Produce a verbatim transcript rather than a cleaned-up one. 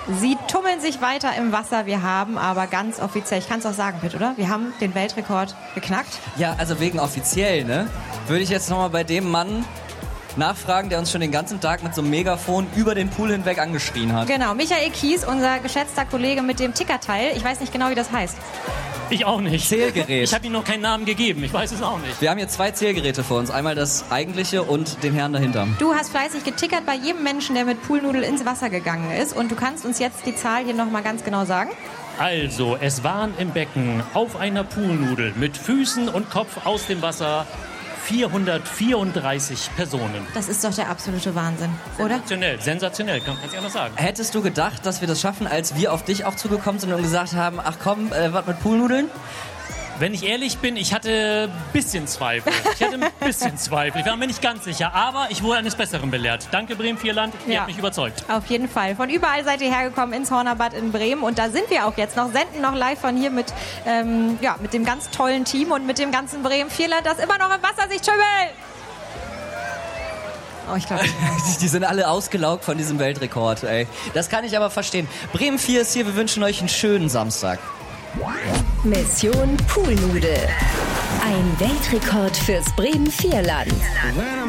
Sie tummeln sich weiter im Wasser. Wir haben aber ganz offiziell, ich kann es auch sagen, Pitt, oder? Wir haben den Weltrekord geknackt. Ja, also wegen offiziell, ne? Würde ich jetzt nochmal bei dem Mann nachfragen, der uns schon den ganzen Tag mit so einem Megafon über den Pool hinweg angeschrien hat. Genau, Michael Kies, unser geschätzter Kollege mit dem Tickerteil. Ich weiß nicht genau, wie das heißt. Ich auch nicht. Zählgerät. Ich habe ihm noch keinen Namen gegeben. Ich weiß es auch nicht. Wir haben hier zwei Zählgeräte vor uns. Einmal das eigentliche und den Herrn dahinter. Du hast fleißig getickert bei jedem Menschen, der mit Poolnudel ins Wasser gegangen ist. Und du kannst uns jetzt die Zahl hier nochmal ganz genau sagen. Also, es waren im Becken auf einer Poolnudel mit Füßen und Kopf aus dem Wasser vierhundertvierunddreißig Personen. Das ist doch der absolute Wahnsinn, oder? Sensationell, sensationell, kann man sich anders sagen. Hättest du gedacht, dass wir das schaffen, als wir auf dich auch zugekommen sind und gesagt haben, ach komm, äh, was mit Poolnudeln? Wenn ich ehrlich bin, ich hatte ein bisschen Zweifel. Ich hatte ein bisschen Zweifel. Ich war mir nicht ganz sicher, aber ich wurde eines Besseren belehrt. Danke, Bremen-Vierland, ihr Ja. habt mich überzeugt. Auf jeden Fall. Von überall seid ihr hergekommen ins Hornerbad in Bremen. Und da sind wir auch jetzt noch, senden noch live von hier mit, ähm, ja, mit dem ganz tollen Team und mit dem ganzen Bremen-Vierland, das immer noch im Wasser sich tümmelt. Oh, ich glaube. Die sind alle ausgelaugt von diesem Weltrekord, ey. Das kann ich aber verstehen. Bremen vier ist hier, wir wünschen euch einen schönen Samstag. Mission Poolnudel. Ein Weltrekord fürs Bremen-Vierland.